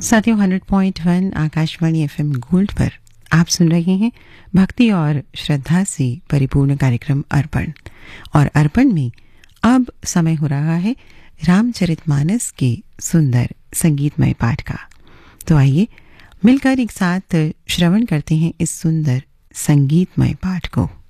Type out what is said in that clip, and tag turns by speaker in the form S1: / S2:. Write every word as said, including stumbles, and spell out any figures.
S1: साथियों hundred point one Akashvani FM gold पर आप सुन रहे हैं भक्ति और श्रद्धा से परिपूर्ण कार्यक्रम अर्पण। और अर्पण में अब समय हो रहा है रामचरितमानस के सुंदर संगीतमय पाठ का। तो आइए मिलकर एक साथ श्रवण करते हैं इस सुंदर संगीतमय पाठ को।